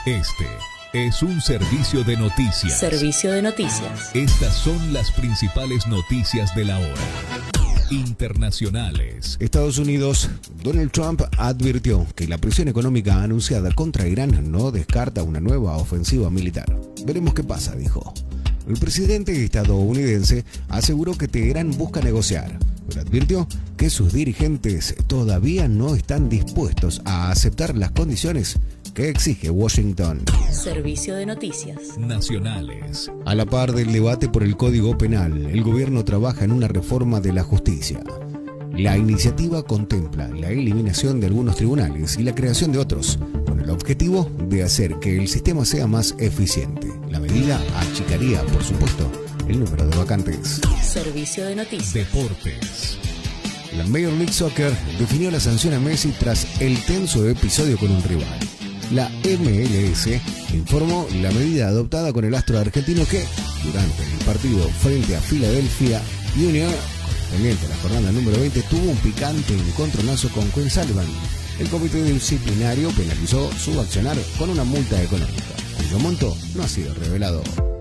Este es un servicio de noticias. Servicio de noticias. Estas son las principales noticias de la hora. Internacionales. Estados Unidos. Donald Trump advirtió que la presión económica anunciada contra Irán no descarta una nueva ofensiva militar. Veremos qué pasa, dijo. El presidente estadounidense aseguró que Teherán busca negociar, pero advirtió que sus dirigentes todavía no están dispuestos a aceptar las condiciones que exige Washington. Servicio de noticias. Nacionales. A la par del debate por el Código Penal, el gobierno trabaja en una reforma de la justicia. La iniciativa contempla la eliminación de algunos tribunales y la creación de otros, con el objetivo de hacer que el sistema sea más eficiente. La medida achicaría, por supuesto, el número de vacantes. Servicio de noticias. Deportes. La Major League Soccer definió la sanción a Messi tras el tenso episodio con un rival. La MLS informó la medida adoptada con el astro argentino que, durante el partido frente a Philadelphia Union, correspondiente a la jornada número 20, tuvo un picante encontronazo con Quinn Sullivan. El comité disciplinario penalizó su accionar con una multa económica, cuyo monto no ha sido revelado.